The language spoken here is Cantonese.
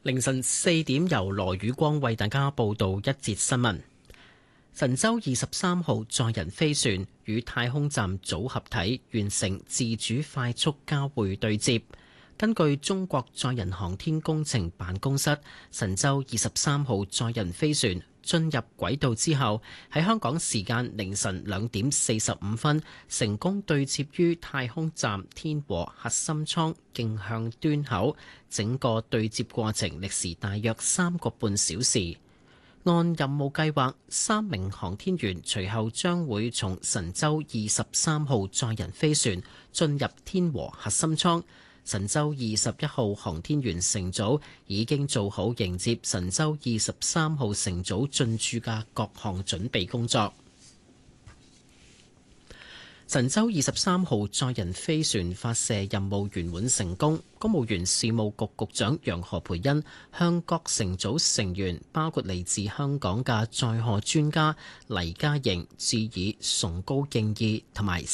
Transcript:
凌晨4點，由羅宇光為大家報道一節新聞。神舟23號載人飛船與太空站組合體完成自主快速交會對接。根據中國載人航天工程辦公室，神舟23號載人飛船進入軌道之後，喺香港時間凌晨2點45分成功對接於太空站天和核心艙徑向端口，整個對接過程歷時大約3個半小時。按任務計劃，3名航天員隨後將會從神舟23號載人飛船進入天和核心艙。神舟21號航天員乘組已經做好迎接神舟23號乘組進駐嘅各項準備工作。神舟23號載人飛船發射任務圓滿成功，公務員事務局局長楊何蓓茵向各乘組成員，包括嚟自香港嘅載荷專家黎嘉瑩，致以崇高敬意同埋